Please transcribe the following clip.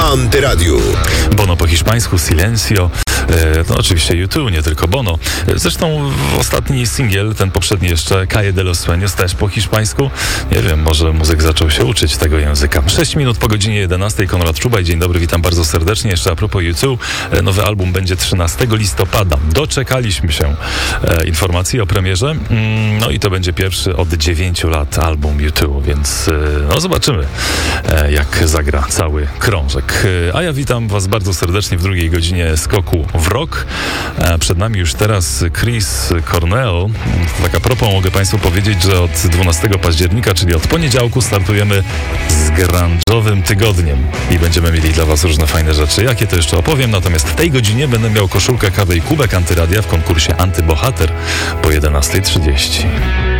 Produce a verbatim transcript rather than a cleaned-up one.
Antyradiu. Bono po hiszpańsku, Silencio. No oczywiście U dwa, nie tylko Bono. Zresztą ostatni singiel, ten poprzedni jeszcze, Calle de los Sueños, też po hiszpańsku. Nie wiem, może muzyk zaczął się uczyć tego języka. sześć minut po godzinie jedenastej. Konrad Czubaj, dzień dobry, witam bardzo serdecznie. Jeszcze a propos U dwa, nowy album będzie trzynastego listopada. Doczekaliśmy się e, informacji o premierze. No i to będzie pierwszy od dziewięciu lat album U dwa, więc e, no zobaczymy, e, jak zagra cały krążek. E, a ja witam was bardzo serdecznie w drugiej godzinie skoku w rok. Przed nami już teraz Chris Cornell. Tak a propos mogę państwu powiedzieć, że od dwunastego października, czyli od poniedziałku, startujemy z grunge'owym tygodniem i będziemy mieli dla was różne fajne rzeczy. Jakie to jeszcze opowiem, natomiast w tej godzinie będę miał koszulkę, kawę i kubek Antyradia w konkursie Antybohater po jedenastej trzydzieści.